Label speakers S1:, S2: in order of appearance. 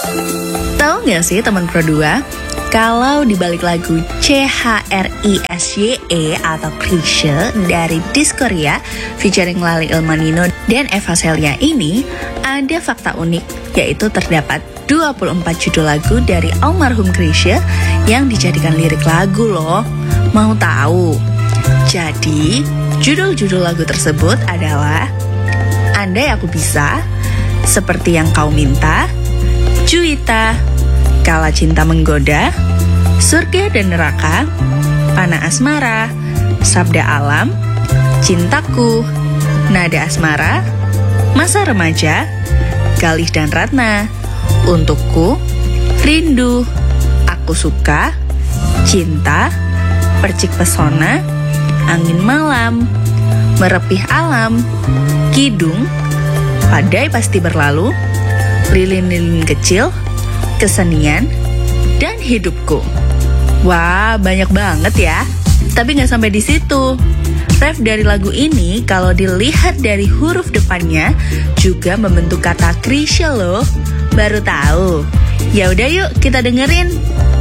S1: Tahu nggak sih teman Pro 2? Kalau dibalik lagu CHRISYE atau Chrisye dari Diskoria featuring Lali Ilmanino dan Eva Celia ini ada fakta unik, yaitu terdapat 24 judul lagu dari almarhum Chrisye yang dijadikan lirik lagu loh. Mau tahu? Jadi, judul-judul lagu tersebut adalah Andai Aku Bisa, Seperti Yang Kau Minta, Juwita, Kala Cinta Menggoda, Surga dan Neraka, Panah Asmara, Sabda Alam, Cintaku, Nada Asmara, Masa Remaja, Galih dan Ratna, Untukku, Rindu, Aku Suka, Cinta, Percik Pesona, Angin Malam, Merepih Alam, Kidung, Badai Pasti Berlalu, Lilin-lilin Kecil, Kesenian, dan Hidupku. Wah, banyak banget ya. Tapi nggak sampai di situ. Ref dari lagu ini kalau dilihat dari huruf depannya juga membentuk kata Chrisye loh. Baru tahu. Ya udah yuk kita dengerin.